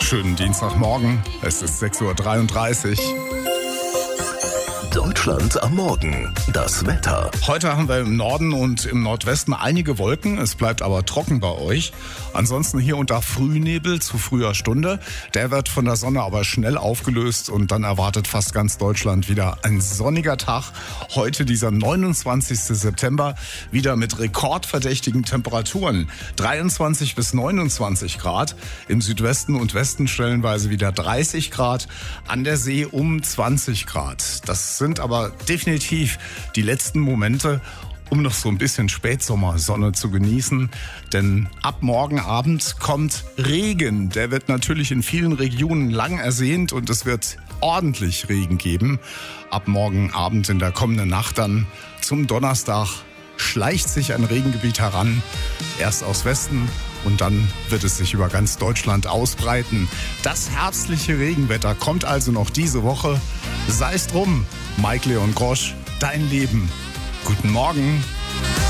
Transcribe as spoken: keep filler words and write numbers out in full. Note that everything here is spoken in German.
Schönen Dienstagmorgen, es ist sechs Uhr dreiunddreißig. Deutschland am Morgen. Das Wetter. Heute haben wir im Norden und im Nordwesten einige Wolken. Es bleibt aber trocken bei euch. Ansonsten hier und da Frühnebel zu früher Stunde. Der wird von der Sonne aber schnell aufgelöst und dann erwartet fast ganz Deutschland wieder ein sonniger Tag. Heute dieser neunundzwanzigsten September wieder mit rekordverdächtigen Temperaturen. dreiundzwanzig bis neunundzwanzig Grad. Im Südwesten und Westen stellenweise wieder dreißig Grad. An der See um zwanzig Grad. Das sind aber definitiv die letzten Momente, um noch so ein bisschen Spätsommersonne zu genießen. Denn ab morgen Abend kommt Regen. Der wird natürlich in vielen Regionen lang ersehnt und es wird ordentlich Regen geben. Ab morgen Abend in der kommenden Nacht dann zum Donnerstag schleicht sich ein Regengebiet heran. Erst aus Westen und dann wird es sich über ganz Deutschland ausbreiten. Das herbstliche Regenwetter kommt also noch diese Woche. Sei es drum, Mike Leon Grosch, dein Leben. Guten Morgen.